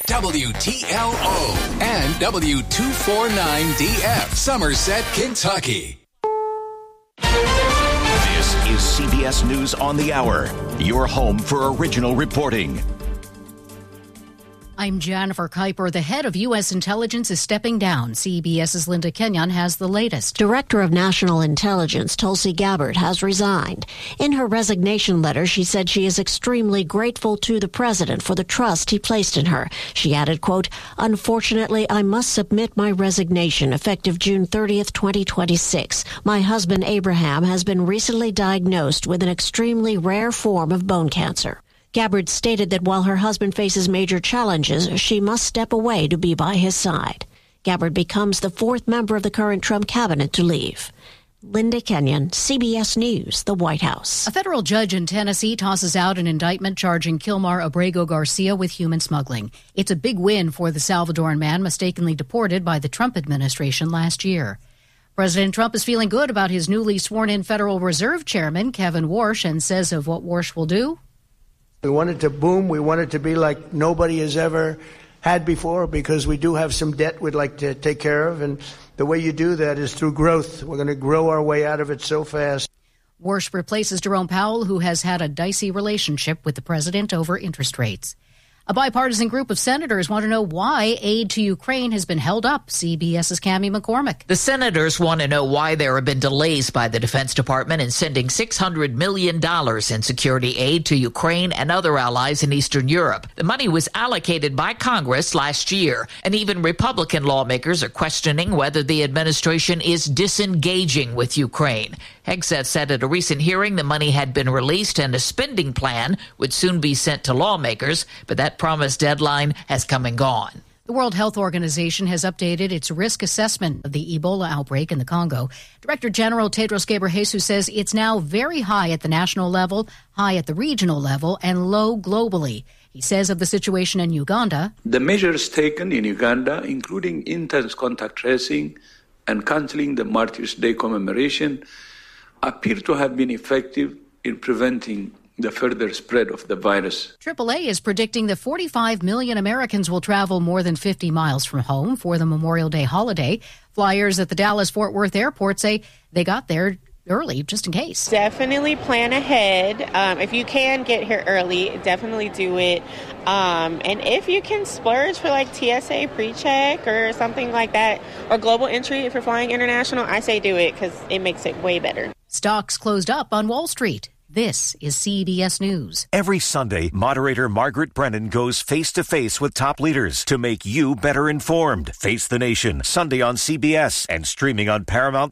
WTLO and W249DF, Somerset, Kentucky. This is CBS News on the Hour, your home for original reporting. I'm Jennifer Kuiper. The head of U.S. intelligence is stepping down. CBS's Linda Kenyon has the latest. Director of National Intelligence Tulsi Gabbard has resigned. In her resignation letter, she said she is extremely grateful to the president for the trust he placed in her. She added, quote, "Unfortunately, I must submit my resignation effective June 30th, 2026. My husband, Abraham, has been recently diagnosed with an extremely rare form of bone cancer." Gabbard stated that while her husband faces major challenges, she must step away to be by his side. Gabbard becomes the fourth member of the current Trump cabinet to leave. Linda Kenyon, CBS News, the White House. A federal judge in Tennessee tosses out an indictment charging Kilmar Abrego Garcia with human smuggling. It's a big win for the Salvadoran man mistakenly deported by the Trump administration last year. President Trump is feeling good about his newly sworn-in Federal Reserve Chairman, Kevin Warsh, and says of what Warsh will do. We want it to boom. We want it to be like nobody has ever had before, because we do have some debt we'd like to take care of. And the way you do that is through growth. We're going to grow our way out of it so fast. Warsh replaces Jerome Powell, who has had a dicey relationship with the president over interest rates. A bipartisan group of senators want to know why aid to Ukraine has been held up. CBS's Cammie McCormick. The senators want to know why there have been delays by the Defense Department in sending $600 million in security aid to Ukraine and other allies in Eastern Europe. The money was allocated by Congress last year, and even Republican lawmakers are questioning whether the administration is disengaging with Ukraine. Hegseth said at a recent hearing the money had been released and a spending plan would soon be sent to lawmakers, but that promised deadline has come and gone. The World Health Organization has updated its risk assessment of the Ebola outbreak in the Congo. Director General Tedros Ghebreyesus says it's now very high at the national level, high at the regional level, and low globally. He says of the situation in Uganda, the measures taken in Uganda, including intense contact tracing and cancelling the Martyrs' Day commemoration, appear to have been effective in preventing the further spread of the virus. AAA is predicting that 45 million Americans will travel more than 50 miles from home for the Memorial Day holiday. Flyers at the Dallas-Fort Worth airport say they got there early just in case. Definitely plan ahead. If you can get here early, definitely do it. And if you can splurge for like TSA pre-check or something like that, or global entry if you're flying international, I say do it because it makes it way better. Stocks closed up on Wall Street. This is CBS News. Every Sunday, moderator Margaret Brennan goes face-to-face with top leaders to make you better informed. Face the Nation, Sunday on CBS and streaming on Paramount+.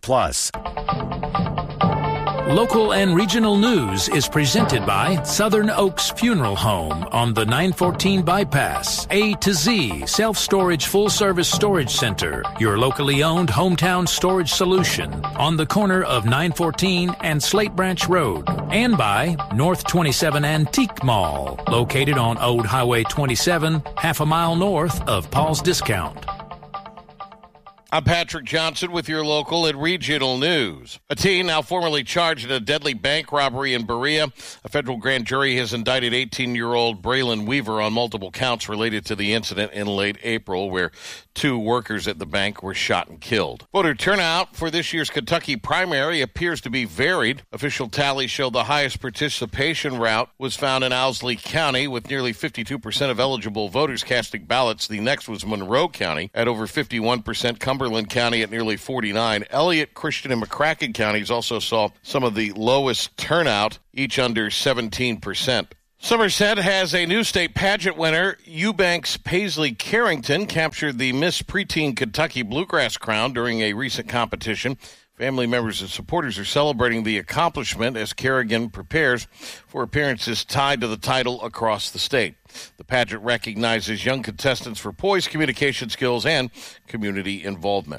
Local and regional news is presented by Southern Oaks Funeral Home on the 914 bypass. A to Z Self-Storage Full-Service Storage Center, your locally owned hometown storage solution on the corner of 914 and Slate Branch Road. And by North 27 Antique Mall, located on Old Highway 27, half a mile north of Paul's Discount. I'm Patrick Johnson with your local and regional news. A teen now formerly charged in a deadly bank robbery in Berea. A federal grand jury has indicted 18-year-old Braylon Weaver on multiple counts related to the incident in late April where 2 workers at the bank were shot and killed. Voter turnout for this year's Kentucky primary appears to be varied. Official tallies show the highest participation route was found in Owsley County with nearly 52% of eligible voters casting ballots. The next was Monroe County at over 51%, Cumberland County at nearly 49%. Elliott, Christian, and McCracken counties also saw some of the lowest turnout, each under 17%. Somerset has a new state pageant winner. Eubanks Paisley Carrington captured the Miss Preteen Kentucky Bluegrass crown during a recent competition. Family members and supporters are celebrating the accomplishment as Kerrigan prepares for appearances tied to the title across the state. The pageant recognizes young contestants for poise, communication skills, and community involvement.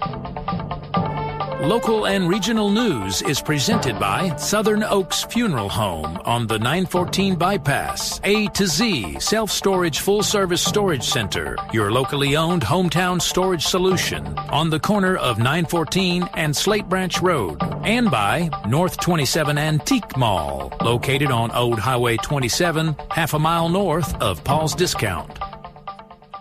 Local and regional news is presented by Southern Oaks Funeral Home on the 914 bypass. A to Z Self-Storage Full-Service Storage Center, your locally owned hometown storage solution on the corner of 914 and Slate Branch Road. And by North 27 Antique Mall, located on Old Highway 27, half a mile north of Paul's Discount.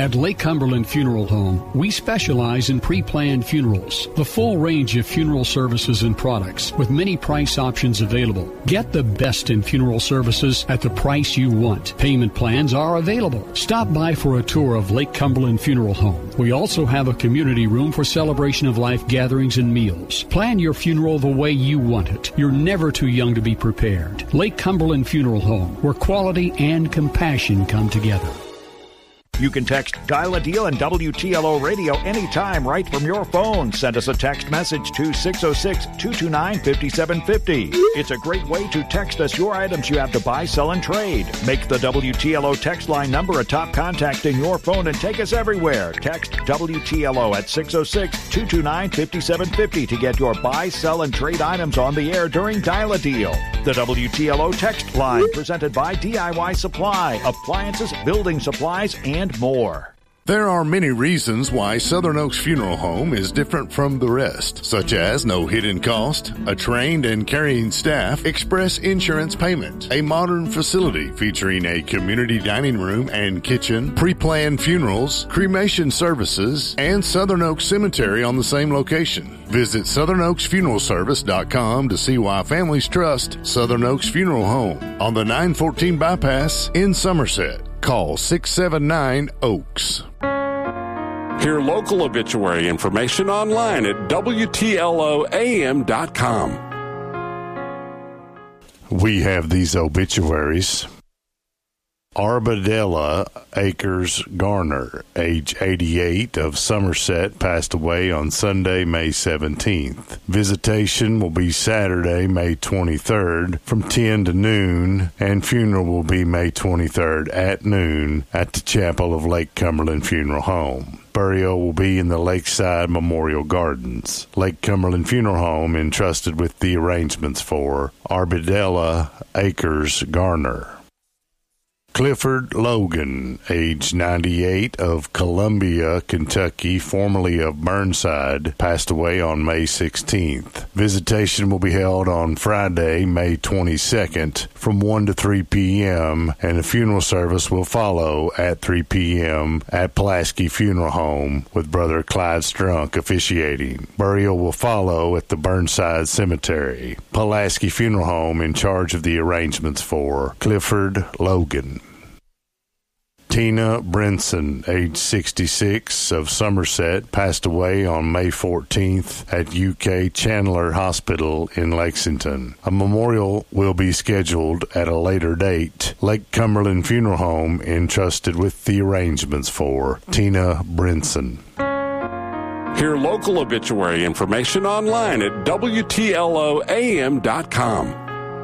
At Lake Cumberland Funeral Home, we specialize in pre-planned funerals. The full range of funeral services and products with many price options available. Get the best in funeral services at the price you want. Payment plans are available. Stop by for a tour of Lake Cumberland Funeral Home. We also have a community room for celebration of life gatherings and meals. Plan your funeral the way you want it. You're never too young to be prepared. Lake Cumberland Funeral Home, where quality and compassion come together. You can text Dial a Deal and WTLO Radio anytime right from your phone. Send us a text message to 606-229-5750. It's a great way to text us your items you have to buy, sell, and trade. Make the WTLO text line number a top contact in your phone and take us everywhere. Text WTLO at 606-229-5750 to get your buy, sell, and trade items on the air during Dial a Deal. The WTLO text line presented by DIY Supply, appliances, building supplies, and more. There are many reasons why Southern Oaks Funeral Home is different from the rest, such as no hidden cost, a trained and caring staff, express insurance payment, a modern facility featuring a community dining room and kitchen, pre-planned funerals, cremation services, and Southern Oaks Cemetery on the same location. Visit SouthernOaksFuneralService.com to see why families trust Southern Oaks Funeral Home on the 914 bypass in Somerset. Call 679-OAKS. Hear local obituary information online at WTLOAM.com. We have these obituaries. Arbadella Akers Garner, age 88, of Somerset, passed away on Sunday, May 17th. Visitation will be Saturday, May 23rd, from 10 to noon, and funeral will be May 23rd at noon at the Chapel of Lake Cumberland Funeral Home. Burial will be in the Lakeside Memorial Gardens. Lake Cumberland Funeral Home entrusted with the arrangements for Arbadella Akers Garner. Clifford Logan, age 98, of Columbia, Kentucky, formerly of Burnside, passed away on May 16th. Visitation will be held on Friday, May 22nd, from 1 to 3 p.m., and a funeral service will follow at 3 p.m. at Pulaski Funeral Home, with Brother Clyde Strunk officiating. Burial will follow at the Burnside Cemetery. Pulaski Funeral Home in charge of the arrangements for Clifford Logan. Tina Brinson, age 66, of Somerset, passed away on May 14th at UK Chandler Hospital in Lexington. A memorial will be scheduled at a later date. Lake Cumberland Funeral Home entrusted with the arrangements for Tina Brinson. Hear local obituary information online at WTLOAM.com.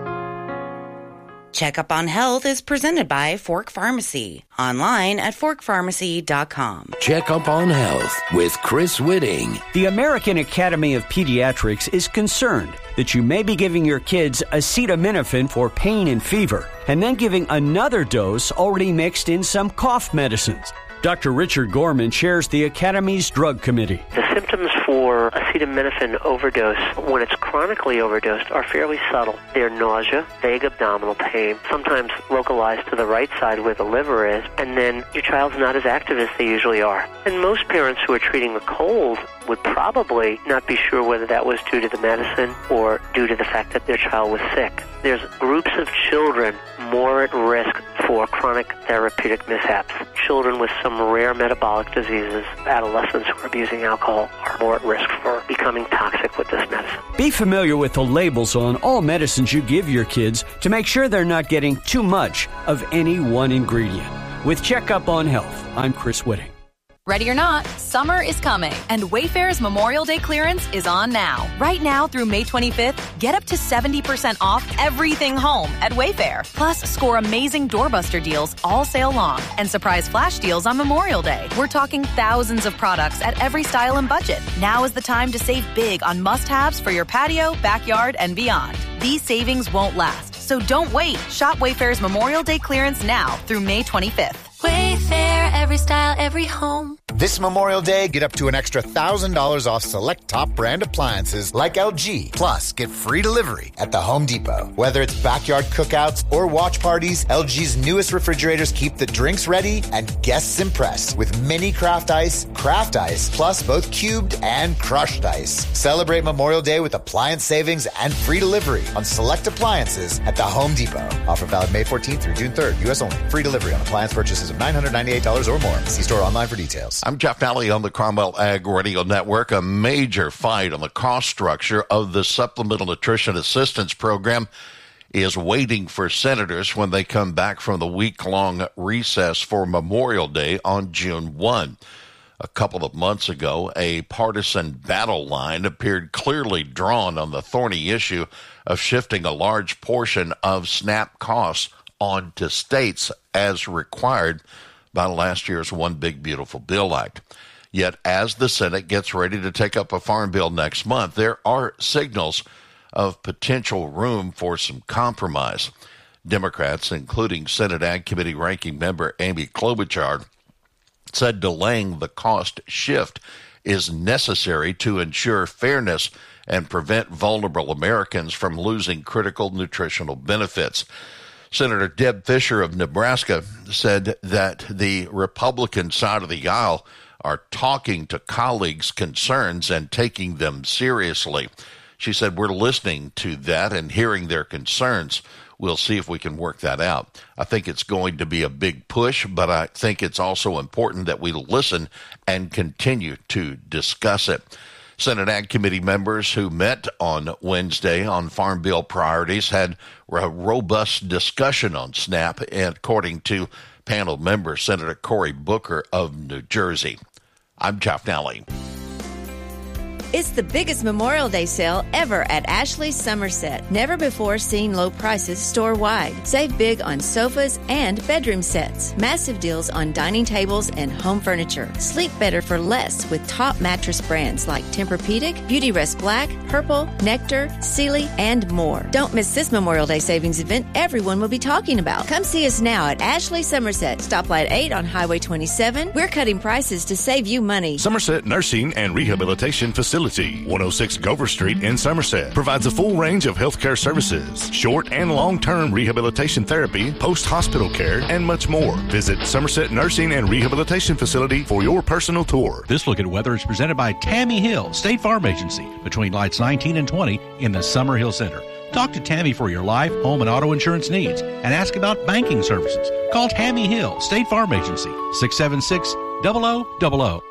Checkup on Health is presented by Fork Pharmacy. Online at forkpharmacy.com. Checkup on Health with Chris Whitting. The American Academy of Pediatrics is concerned that you may be giving your kids acetaminophen for pain and fever, and then giving another dose already mixed in some cough medicines. Dr. Richard Gorman chairs the Academy's Drug Committee. The symptoms for acetaminophen overdose, when it's chronically overdosed, are fairly subtle. They're nausea, vague abdominal pain, sometimes localized to the right side where the liver is, and then your child's not as active as they usually are. And most parents who are treating the cold would probably not be sure whether that was due to the medicine or due to the fact that their child was sick. There's groups of children more at risk for chronic therapeutic mishaps. Children with some rare metabolic diseases, adolescents who are abusing alcohol, are more at risk for becoming toxic with this medicine. Be familiar with the labels on all medicines you give your kids to make sure they're not getting too much of any one ingredient. With Checkup on Health, I'm Chris Whitting. Ready or not, summer is coming, and Wayfair's Memorial Day clearance is on now. Right now through May 25th, get up to 70% off everything home at Wayfair. Plus, score amazing doorbuster deals all sale long and surprise flash deals on Memorial Day. We're talking thousands of products at every style and budget. Now is the time to save big on must-haves for your patio, backyard, and beyond. These savings won't last, so don't wait. Shop Wayfair's Memorial Day clearance now through May 25th. Wayfair, every style, every home. This Memorial Day, get up to an extra $1,000 off select top brand appliances like LG. Plus, get free delivery at the Home Depot. Whether it's backyard cookouts or watch parties, LG's newest refrigerators keep the drinks ready and guests impressed with mini craft ice, plus both cubed and crushed ice. Celebrate Memorial Day with appliance savings and free delivery on select appliances at the Home Depot. Offer valid May 14th through June 3rd. U.S. only. Free delivery on appliance purchases of $998 or more. See store online for details. I'm Jeff Nally on the Cromwell Ag Radio Network. A major fight on the cost structure of the Supplemental Nutrition Assistance Program is waiting for senators when they come back from the week-long recess for Memorial Day on June 1. A couple of months ago, a partisan battle line appeared clearly drawn on the thorny issue of shifting a large portion of SNAP costs onto states as required by last year's One Big Beautiful Bill Act. Yet as the Senate gets ready to take up a farm bill next month, there are signals of potential room for some compromise. Democrats, including Senate Ag Committee Ranking Member Amy Klobuchar, said delaying the cost shift is necessary to ensure fairness and prevent vulnerable Americans from losing critical nutritional benefits. Senator Deb Fischer of Nebraska said that the Republican side of the aisle are talking to colleagues' concerns and taking them seriously. She said, we're listening to that and hearing their concerns. We'll see if we can work that out. I think it's going to be a big push, but I think it's also important that we listen and continue to discuss it. Senate Ag Committee members who met on Wednesday on Farm Bill priorities had a robust discussion on SNAP, according to panel member Senator Cory Booker of New Jersey. I'm Jeff Nally. It's the biggest Memorial Day sale ever at Ashley Somerset. Never before seen low prices store-wide. Save big on sofas and bedroom sets. Massive deals on dining tables and home furniture. Sleep better for less with top mattress brands like Tempur-Pedic, Beautyrest Black, Purple, Nectar, Sealy, and more. Don't miss this Memorial Day savings event everyone will be talking about. Come see us now at Ashley Somerset. Stoplight 8 on Highway 27. We're cutting prices to save you money. Somerset Nursing and Rehabilitation Facility, 106 Gover Street in Somerset, provides a full range of healthcare services, short and long-term rehabilitation therapy, post-hospital care, and much more. Visit Somerset Nursing and Rehabilitation Facility for your personal tour. This Look at Weather is presented by Tammy Hill State Farm Agency between lights 19 and 20 in the Summer Hill Center. Talk to Tammy for your life, home, and auto insurance needs and ask about banking services. Call Tammy Hill State Farm Agency, 676-0000.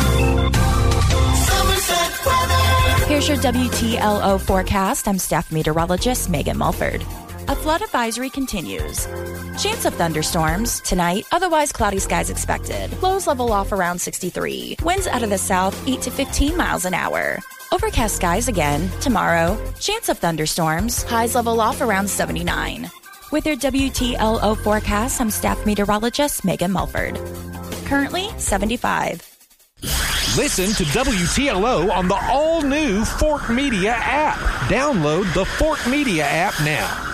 Here's your WTLO forecast. I'm staff meteorologist Megan Mulford. A flood advisory continues. Chance of thunderstorms tonight, otherwise cloudy skies expected. Lows level off around 63. Winds out of the south 8 to 15 miles an hour. Overcast skies again tomorrow. Chance of thunderstorms, highs level off around 79. With your WTLO forecast, I'm staff meteorologist Megan Mulford. Currently 75. Listen to WTLO on the all-new Fork Media app. Download the Fork Media app now.